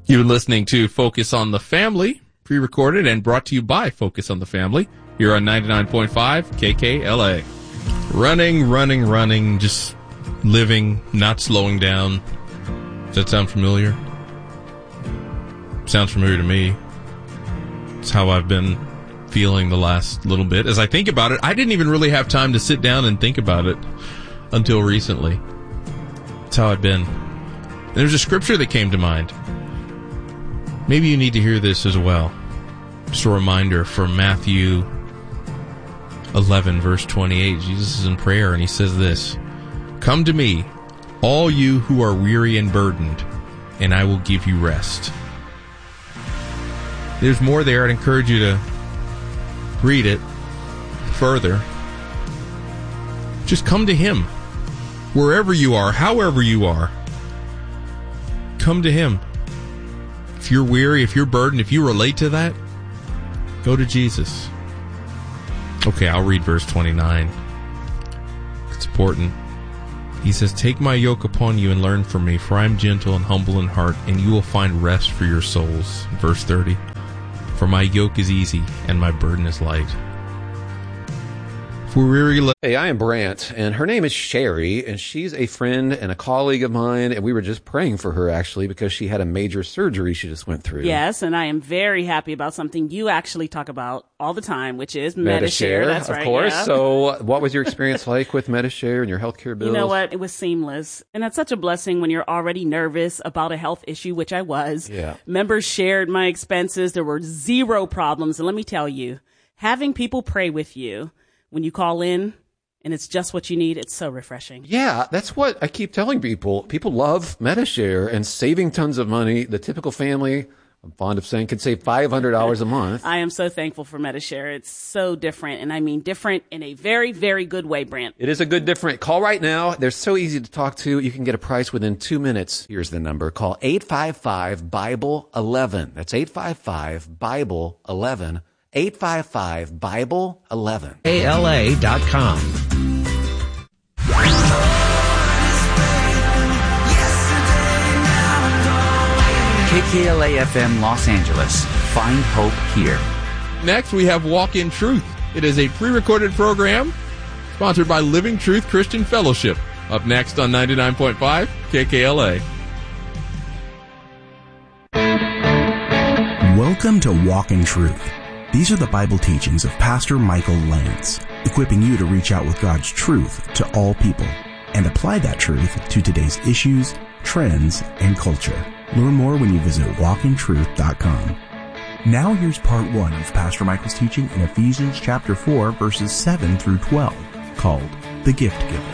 You've been listening to Focus on the Family, pre-recorded and brought to you by Focus on the Family, here on 99.5 KKLA. Running, just living, not slowing down. Does that sound familiar? Sounds familiar to me. It's how I've been feeling the last little bit. As I think about it, I didn't even really have time to sit down and think about it until recently. That's how I've been. And there's a scripture that came to mind. Maybe you need to hear this as well. Just a reminder from Matthew 11, verse 28. Jesus is in prayer, and he says this, "Come to me, all you who are weary and burdened, and I will give you rest." There's more there. I'd encourage you to read it further. Just come to him. Wherever you are, however you are, come to him. If you're weary, if you're burdened, if you relate to that, go to Jesus. Okay, I'll read verse 29. It's important. He says, "Take my yoke upon you and learn from me, for I am gentle and humble in heart, and you will find rest for your souls." Verse 30. "For my yoke is easy and my burden is light." Hey, I am Brant, and her name is Sherry, and she's a friend and a colleague of mine, and we were just praying for her, actually, because she had a major surgery she just went through. Yes, and I am very happy about something you actually talk about all the time, which is Medi-Share. That's right, of course. Yeah. So what was your experience like with Medi-Share and your healthcare bills? You know what? It was seamless. And that's such a blessing when you're already nervous about a health issue, which I was. Yeah. Members shared my expenses. There were zero problems. And let me tell you, having people pray with you when you call in and it's just what you need, it's so refreshing. Yeah, that's what I keep telling people. People love Medi-Share and saving tons of money. The typical family, I'm fond of saying, could save $500 a month. I am so thankful for Medi-Share. It's so different, and I mean different in a very, very good way, Brant. It is a good different. Call right now. They're so easy to talk to. You can get a price within 2 minutes. Here's the number. Call 855-BIBLE-11. That's 855-BIBLE-11. 855-BIBLE-11. ALA.com. KKLA FM Los Angeles. Find hope here. Next, we have Walk in Truth. It is a pre-recorded program sponsored by Living Truth Christian Fellowship. Up next on 99.5 KKLA. Welcome to Walk in Truth. These are the Bible teachings of Pastor Michael Lance, equipping you to reach out with God's truth to all people and apply that truth to today's issues, trends, and culture. Learn more when you visit walkintruth.com. Now here's part 1 of Pastor Michael's teaching in Ephesians chapter 4, verses 7 through 12, called The Gift Giver.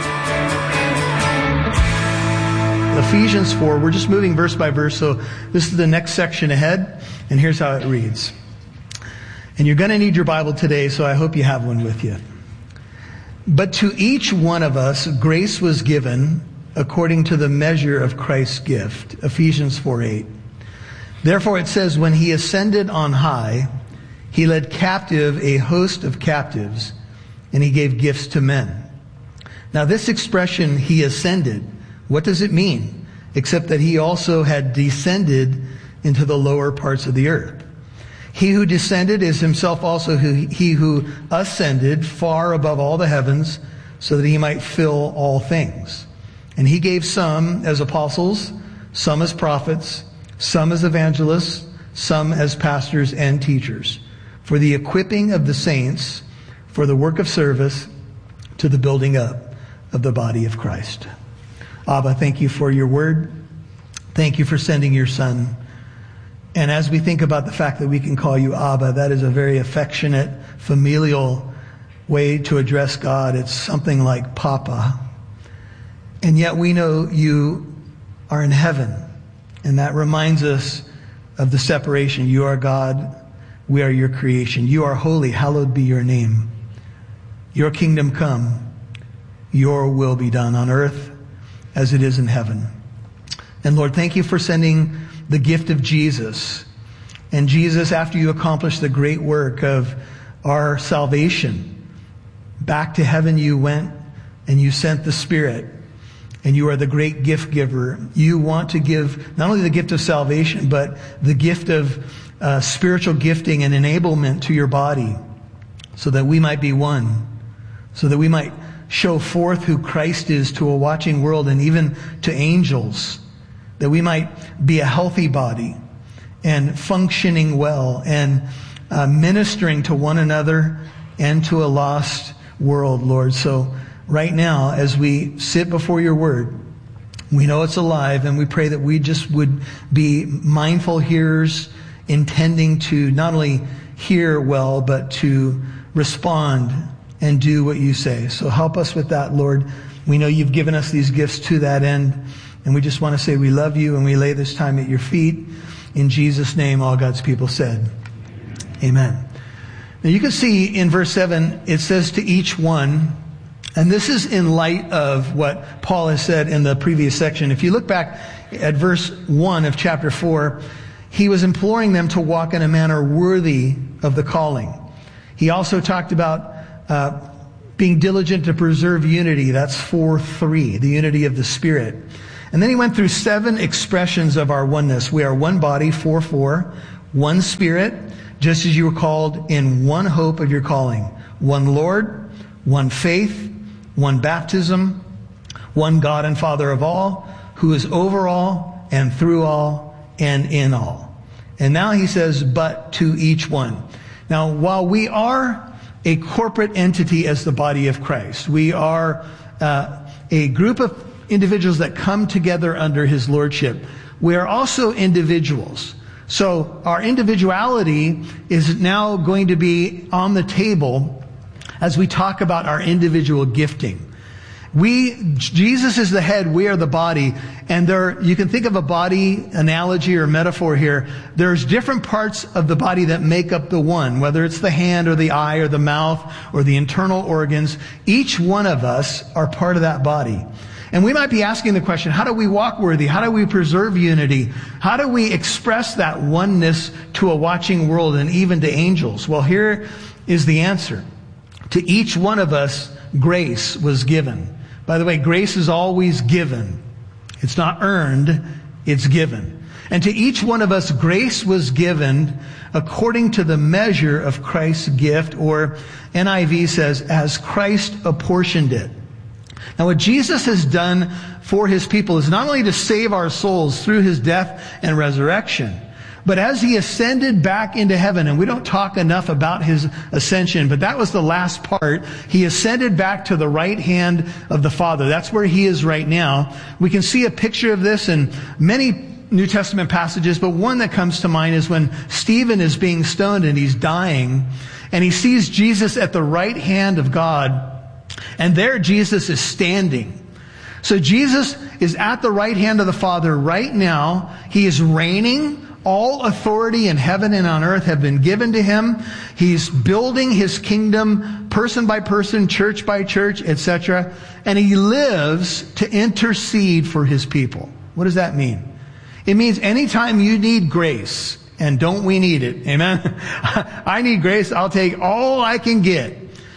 Ephesians 4, we're just moving verse by verse, so this is the next section ahead, and here's how it reads. And you're going to need your Bible today, so I hope you have one with you. "But to each one of us grace was given according to the measure of Christ's gift." Ephesians 4:8. "Therefore it says, when he ascended on high, he led captive a host of captives, and he gave gifts to men." Now this expression, he ascended, what does it mean? Except that he also had descended into the lower parts of the earth. He who descended is himself also he who ascended far above all the heavens, so that he might fill all things. And he gave some as apostles, some as prophets, some as evangelists, some as pastors and teachers, for the equipping of the saints, for the work of service, to the building up of the body of Christ. Abba, thank you for your word. Thank you for sending your Son. And as we think about the fact that we can call you Abba, that is a very affectionate, familial way to address God. It's something like Papa. And yet we know you are in heaven. And that reminds us of the separation. You are God. We are your creation. You are holy. Hallowed be your name. Your kingdom come. Your will be done on earth as it is in heaven. And Lord, thank you for sending the gift of Jesus. And Jesus, after you accomplished the great work of our salvation, back to heaven you went and you sent the Spirit. And you are the great gift giver. You want to give not only the gift of salvation, but the gift of spiritual gifting and enablement to your body, so that we might be one, so that we might show forth who Christ is to a watching world and even to angels, that we might be a healthy body and functioning well and ministering to one another and to a lost world, Lord. So right now, as we sit before your word, we know it's alive, and we pray that we just would be mindful hearers, intending to not only hear well, but to respond and do what you say. So help us with that, Lord. We know you've given us these gifts to that end, and we just want to say we love you, and we lay this time at your feet. In Jesus' name, all God's people said, amen. Now you can see in verse 7, it says to each one, and this is in light of what Paul has said in the previous section. If you look back at verse 1 of chapter 4, he was imploring them to walk in a manner worthy of the calling. He also talked about being diligent to preserve unity. That's 4:3, the unity of the Spirit. And then he went through 7 expressions of our oneness. We are one body, 4:4, one Spirit, just as you were called in one hope of your calling, one Lord, one faith, one baptism, one God and Father of all, who is over all and through all and in all. And now he says, but to each one. Now, while we are a corporate entity as the body of Christ, we are a group of individuals that come together under his lordship, we are also individuals. So our individuality is now going to be on the table as we talk about our individual gifting. Jesus is the head, we are the body, and you can think of a body analogy or metaphor here. There's different parts of the body that make up the one, whether it's the hand or the eye or the mouth or the internal organs. Each one of us are part of that body. And we might be asking the question, how do we walk worthy? How do we preserve unity? How do we express that oneness to a watching world and even to angels? Well, here is the answer. To each one of us, grace was given. By the way, grace is always given. It's not earned, it's given. And to each one of us, grace was given according to the measure of Christ's gift, or NIV says, as Christ apportioned it. Now, what Jesus has done for his people is not only to save our souls through his death and resurrection, but as he ascended back into heaven, and we don't talk enough about his ascension, but that was the last part. He ascended back to the right hand of the Father. That's where he is right now. We can see a picture of this in many New Testament passages, but one that comes to mind is when Stephen is being stoned and he's dying, and he sees Jesus at the right hand of God, and there Jesus is standing. So Jesus is at the right hand of the Father right now. He is reigning. All authority in heaven and on earth have been given to him. He's building his kingdom person by person, church by church, etc. And he lives to intercede for his people. What does that mean? It means anytime you need grace, and don't we need it? Amen? I need grace. I'll take all I can get.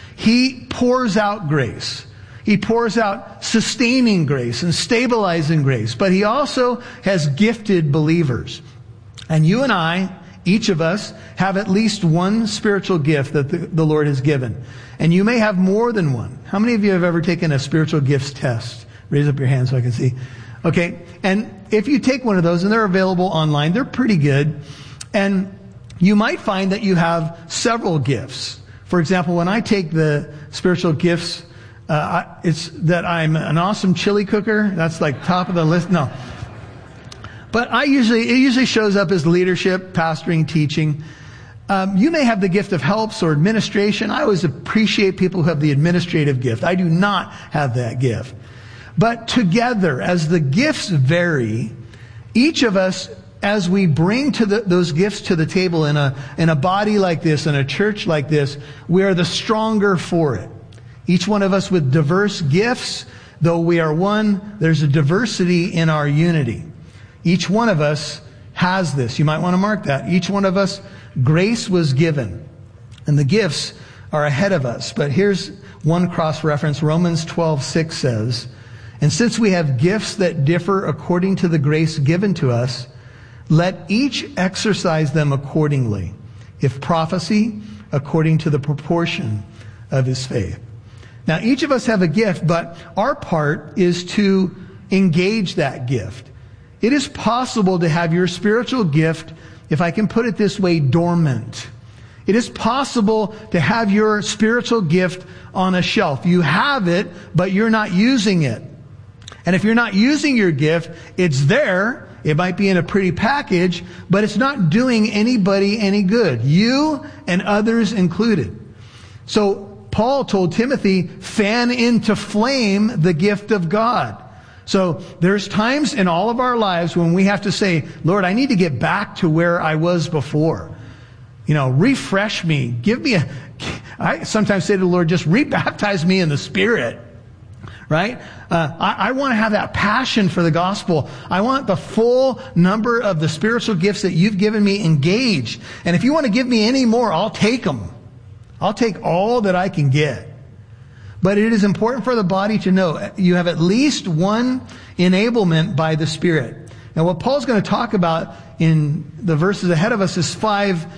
He pours out grace. He pours out sustaining grace and stabilizing grace. But he also has gifted believers. And you and I, each of us, have at least one spiritual gift that the Lord has given. And you may have more than one. How many of you have ever taken a spiritual gifts test? Raise up your hand so I can see. Okay. And if you take one of those, and they're available online, they're pretty good. And you might find that you have several gifts. For example, when I take the spiritual gifts, it's that I'm an awesome chili cooker. That's like top of the list. No. But it usually shows up as leadership, pastoring, teaching. You may have the gift of helps or administration. I always appreciate people who have the administrative gift. I do not have that gift. But together, as the gifts vary, each of us, as we bring those gifts to the table in a body like this, in a church like this, we are the stronger for it. Each one of us with diverse gifts, though we are one, there's a diversity in our unity. Each one of us has this. You might want to mark that. Each one of us, grace was given. And the gifts are ahead of us. But here's one cross-reference. Romans 12:6 says, And since we have gifts that differ according to the grace given to us, let each exercise them accordingly. If prophecy, according to the proportion of his faith. Now, each of us have a gift, but our part is to engage that gift. It is possible to have your spiritual gift, if I can put it this way, dormant. It is possible to have your spiritual gift on a shelf. You have it, but you're not using it. And if you're not using your gift, it's there. It might be in a pretty package, but it's not doing anybody any good. You and others included. So Paul told Timothy, fan into flame the gift of God. So there's times in all of our lives when we have to say, Lord, I need to get back to where I was before. Refresh me. I sometimes say to the Lord, just rebaptize me in the Spirit. Right? I want to have that passion for the gospel. I want the full number of the spiritual gifts that you've given me engaged. And if you want to give me any more, I'll take them. I'll take all that I can get. But it is important for the body to know you have at least one enablement by the Spirit. Now, what Paul's going to talk about in the verses ahead of us is 5